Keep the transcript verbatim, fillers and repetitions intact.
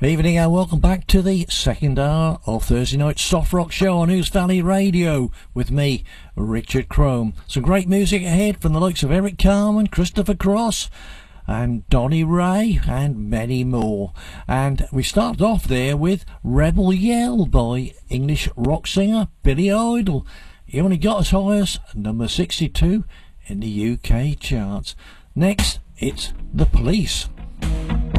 Evening and welcome back to the second hour of Thursday Night Soft Rock Show on News Valley Radio with me, Richard Crome. Some great music ahead from the likes of Eric Carmen, Christopher Cross and Donny Ray and many more. And we started off there with Rebel Yell by English rock singer Billy Idol. He only got as high as number sixty-two in the U K charts. Next, it's The Police.